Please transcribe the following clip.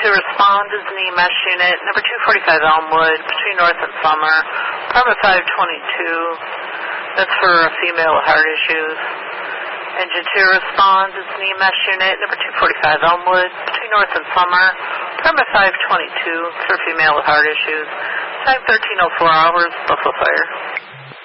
to respond is an EMS unit, number 245 Elmwood, between North and Summer, apartment 522. That's for a female with heart issues. Engine 2 responds is an EMS unit, number 245 Elmwood, between North and Summer, apartment 522. It's for a female with heart issues. Time 13:04 hours, Buffalo Fire.